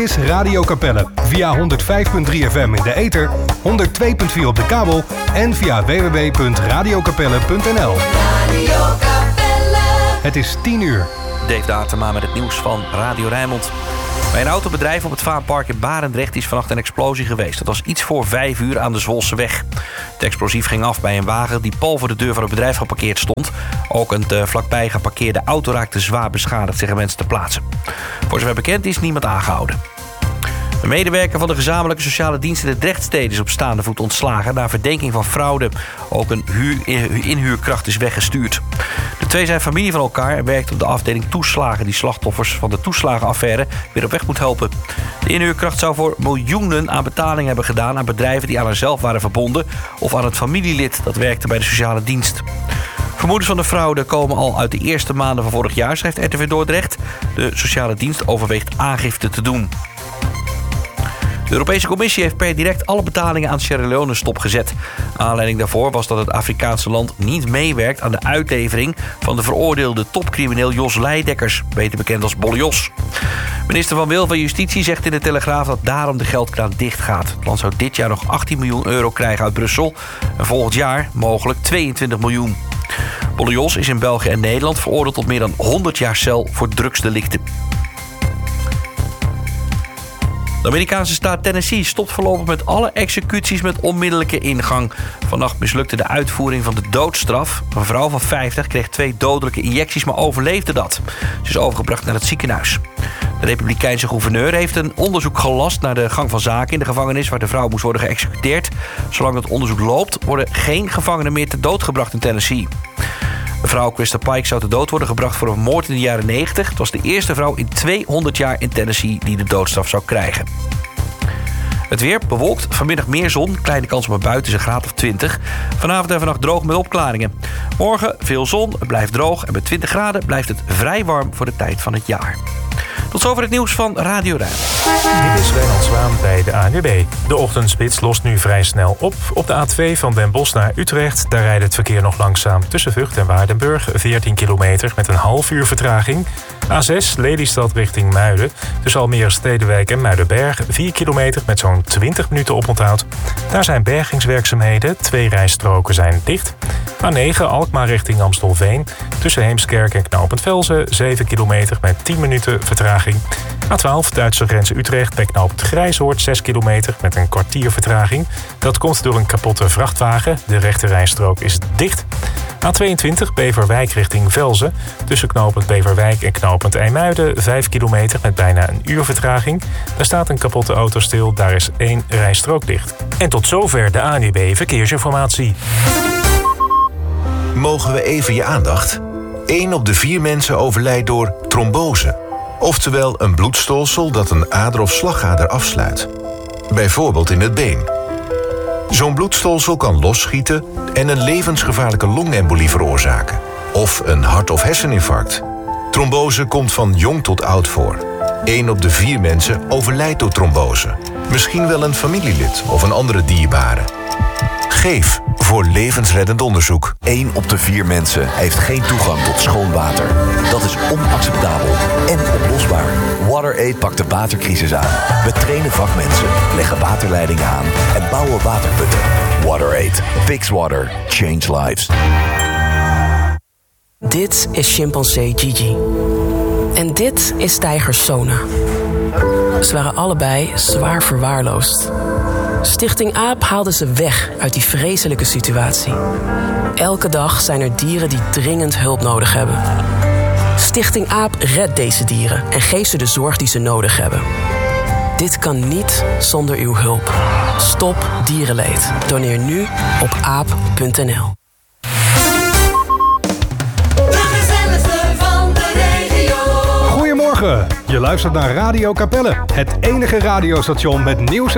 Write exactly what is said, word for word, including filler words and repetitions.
is Radio Capelle. Via honderd vijf komma drie F M in de ether, honderd twee komma vier op de kabel en via w w w punt radio capelle punt n l. Radio Capelle. Het is tien uur. Dave Datema met het nieuws van Radio Rijnmond. Bij een autobedrijf op het Vaanpark in Barendrecht is vannacht een explosie geweest. Dat was iets voor vijf uur aan de Zwolseweg. Het explosief ging af bij een wagen die pal voor de deur van het bedrijf geparkeerd stond. Ook een te vlakbij geparkeerde auto raakte zwaar beschadigd, zeggen mensen ter plaatse. Voor zover bekend is niemand aangehouden. De medewerker van de gezamenlijke sociale dienst in de Drechtstede is op staande voet ontslagen na verdenking van fraude. Ook een huur, inhuurkracht is weggestuurd. De twee zijn familie van elkaar en werkt op de afdeling toeslagen die slachtoffers van de toeslagenaffaire weer op weg moet helpen. De inhuurkracht zou voor miljoenen aan betaling hebben gedaan aan bedrijven die aan haarzelf waren verbonden of aan het familielid dat werkte bij de sociale dienst. Vermoedens van de fraude komen al uit de eerste maanden van vorig jaar, schrijft R T V Dordrecht. De sociale dienst overweegt aangifte te doen. De Europese Commissie heeft per direct alle betalingen aan Sierra Leone stopgezet. Aanleiding daarvoor was dat het Afrikaanse land niet meewerkt aan de uitlevering van de veroordeelde topcrimineel Jos Leidekkers, beter bekend als Bolle Jos. Minister Van Wil van Justitie zegt in de Telegraaf dat daarom de geldkraan dicht gaat. Het land zou dit jaar nog achttien miljoen euro krijgen uit Brussel en volgend jaar mogelijk tweeëntwintig miljoen. Bolle Jos is in België en Nederland veroordeeld tot meer dan honderd jaar cel voor drugsdelicten. De Amerikaanse staat Tennessee stopt voorlopig met alle executies met onmiddellijke ingang. Vannacht mislukte de uitvoering van de doodstraf. Een vrouw van vijftig kreeg twee dodelijke injecties, maar overleefde dat. Ze is overgebracht naar het ziekenhuis. De republikeinse gouverneur heeft een onderzoek gelast naar de gang van zaken in de gevangenis waar de vrouw moest worden geëxecuteerd. Zolang dat onderzoek loopt, worden geen gevangenen meer ter dood gebracht in Tennessee. De vrouw Krista Pike zou ter dood worden gebracht voor een moord in de jaren negentig. Het was de eerste vrouw in tweehonderd jaar in Tennessee die de doodstraf zou krijgen. Het weer bewolkt, vanmiddag meer zon, kleine kans op een bui, is een graad of twintig. Vanavond en vannacht droog met opklaringen. Morgen veel zon, het blijft droog en met twintig graden blijft het vrij warm voor de tijd van het jaar. Tot zover het nieuws van Radio Rijnmond. Dit is Wijnand Zwaan bij de A N W B. De ochtendspits lost nu vrij snel op. Op de A twee van Den Bosch naar Utrecht, daar rijdt het verkeer nog langzaam tussen Vught en Waardenburg. veertien kilometer met een half uur vertraging. A zes Lelystad richting Muiden. Tussen Almere Stedenwijk en Muidenberg. vier kilometer met zo'n twintig minuten oponthoud. Daar zijn bergingswerkzaamheden. Twee rijstroken zijn dicht. A negen Alkmaar richting Amstelveen. Tussen Heemskerk en Knoopend Velzen. zeven kilometer met tien minuten vertraging. A twaalf Duitse grens Utrecht bij knooppunt Grijshoort zes kilometer met een kwartier vertraging. Dat komt door een kapotte vrachtwagen. De rechterrijstrook is dicht. A tweeëntwintig Beverwijk richting Velzen. Tussen knooppunt Beverwijk en knooppunt IJmuiden vijf kilometer met bijna een uur vertraging. Daar staat een kapotte auto stil. Daar is één rijstrook dicht. En tot zover de A N W B Verkeersinformatie. Mogen we even je aandacht? Eén op de vier mensen overlijdt door trombose. Oftewel een bloedstolsel dat een ader of slagader afsluit. Bijvoorbeeld in het been. Zo'n bloedstolsel kan losschieten en een levensgevaarlijke longembolie veroorzaken. Of een hart- of herseninfarct. Trombose komt van jong tot oud voor. Eén op de vier mensen overlijdt door trombose. Misschien wel een familielid of een andere dierbare. Geef voor levensreddend onderzoek. Eén op de vier mensen heeft geen toegang tot schoon water. Dat is onacceptabel en oplosbaar. WaterAid pakt de watercrisis aan. We trainen vakmensen, leggen waterleidingen aan en bouwen waterputten. WaterAid. Fix water. Change lives. Dit is chimpansee Gigi. En dit is tijger Sona. Ze waren allebei zwaar verwaarloosd. Stichting AAP haalde ze weg uit die vreselijke situatie. Elke dag zijn er dieren die dringend hulp nodig hebben. Stichting AAP redt deze dieren en geeft ze de zorg die ze nodig hebben. Dit kan niet zonder uw hulp. Stop dierenleed. Doneer nu op aap punt n l. Goedemorgen, je luistert naar Radio Capelle. Het enige radiostation met nieuws